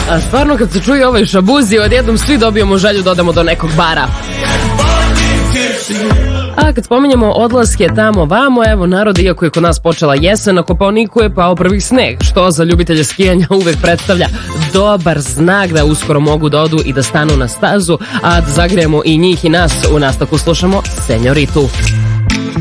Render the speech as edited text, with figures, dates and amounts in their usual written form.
A stvarno kad se čuje ovaj šabuzi, odjednom svi dobijemo želju da odemo do nekog bara. A kad spominjemo odlaske tamo vamo, evo narod, iako je kod nas počela jesen, na Kopaoniku je pao prvi sneg, što za ljubitelje skijanja uvek predstavlja dobar znak da uskoro mogu da odu i da stanu na stazu, a da zagrejemo i njih i nas. U nastavku slušamo Senjoritu.